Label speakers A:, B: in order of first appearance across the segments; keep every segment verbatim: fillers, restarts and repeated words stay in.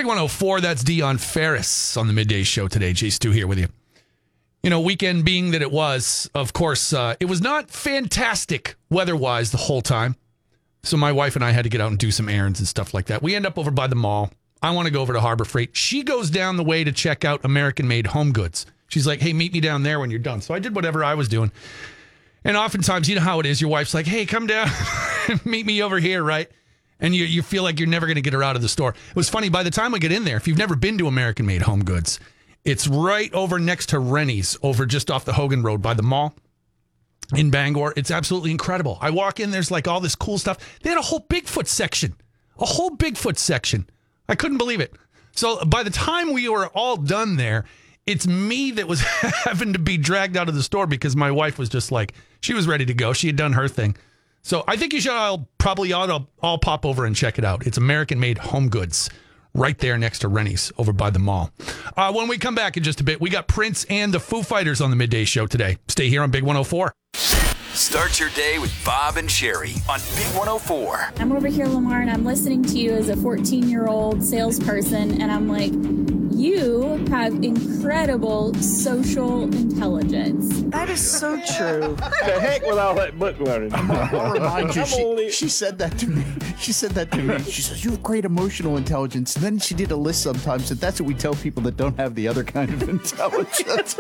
A: one oh four, that's Dion Ferris on the Midday Show today. Jay Stu here with you. You know, weekend being that it was, of course, uh, it was not fantastic weather-wise the whole time. So my wife and I had to get out and do some errands and stuff like that. We end up over by the mall. I want to go over to Harbor Freight. She goes down the way to check out American-made home goods. She's like, hey, meet me down there when you're done. So I did whatever I was doing. And oftentimes, you know how it is. Your wife's like, hey, come down and meet me over here, right? And you you feel like you're never going to get her out of the store. It was funny. By the time I get in there, if you've never been to American-made home goods, it's right over next to Rennie's, over just off the Hogan Road by the mall in Bangor. It's absolutely incredible. I walk in, there's like all this cool stuff. They had a whole Bigfoot section, a whole Bigfoot section. I couldn't believe it. So by the time we were all done there, it's me that was having to be dragged out of the store because my wife was just like, she was ready to go. She had done her thing. So I think you should all probably ought to all pop over and check it out. It's American-made home goods. Right there next to Rennie's over by the mall. Uh, when we come back in just a bit, we got Prince and the Foo Fighters on the Midday Show today. Stay here on Big one oh four.
B: Start your day with Bob and Sherry on Big one oh four.
C: I'm over here, Lamar, and I'm listening to you as a fourteen-year-old salesperson, and I'm like, you have incredible social intelligence.
D: That is so true.
E: The heck with all that book learning.
D: I'll remind you, she, she said that to me. She said that to me. She says, you have great emotional intelligence. And then she did a list sometimes that that's what we tell people that don't have the other kind of intelligence.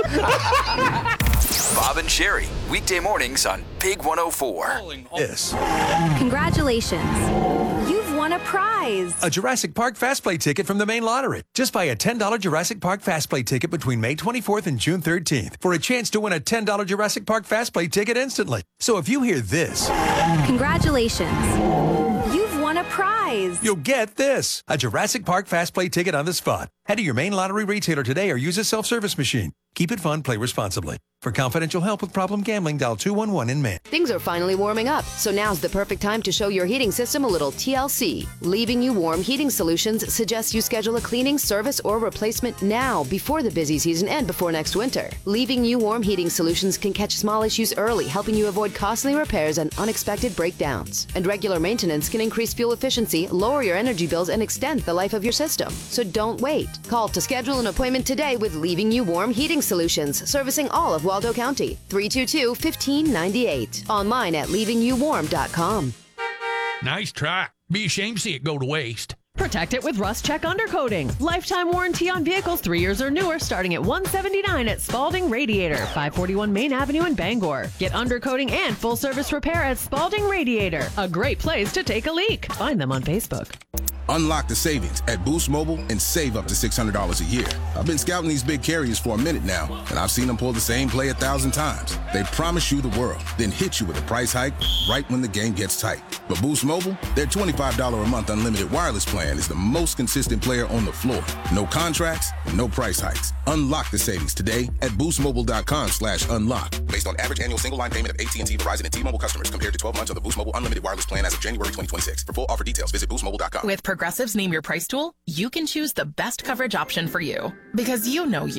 B: Bob and Sherry, weekday mornings on Big one oh four.
F: Yes.
G: Congratulations. You've won a prize.
F: A Jurassic Park Fast Play ticket from the main lottery. Just buy a ten dollars Jurassic Park Fast Play ticket between May twenty-fourth and June thirteenth for a chance to win a ten dollars Jurassic Park Fast Play ticket instantly. So if you hear this,
G: congratulations. You've won a prize.
F: You'll get this. A Jurassic Park Fast Play ticket on the spot. Head to your main lottery retailer today or use a self-service machine. Keep it fun, play responsibly. For confidential help with problem gambling, dial two one one in Maine.
H: Things are finally warming up, so now's the perfect time to show your heating system a little T L C. Leaving You Warm Heating Solutions suggests you schedule a cleaning, service, or replacement now before the busy season and before next winter. Leaving You Warm Heating Solutions can catch small issues early, helping you avoid costly repairs and unexpected breakdowns. And regular maintenance can increase fuel efficiency, lower your energy bills, and extend the life of your system. So don't wait. Call to schedule an appointment today with Leaving You Warm Heating Solutions, servicing all of Waldo County. three two two, one five nine eight. Online at leaving you warm dot com.
A: Nice try. Be ashamed to see it go to waste.
I: Protect it with Rust Check Undercoating. Lifetime warranty on vehicles three years or newer starting at one hundred seventy-nine dollars at Spalding Radiator, five forty-one Main Avenue in Bangor. Get undercoating and full service repair at Spalding Radiator. A great place to take a leak. Find them on Facebook.
J: Unlock the savings at Boost Mobile and save up to six hundred dollars a year. I've been scouting these big carriers for a minute now, and I've seen them pull the same play a thousand times. They promise you the world, then hit you with a price hike right when the game gets tight. But Boost Mobile, their twenty-five dollars a month unlimited wireless plan is the most consistent player on the floor. No contracts, no price hikes. Unlock the savings today at boostmobile.com slash unlock. Based on average annual single line payment of A T and T, Verizon, and T-Mobile customers compared to twelve months of the Boost Mobile unlimited wireless plan as of January twenty twenty-six. For full offer details, visit boost mobile dot com.
K: With Progressive's Name Your Price tool, you can choose the best coverage option for you. Because you know you.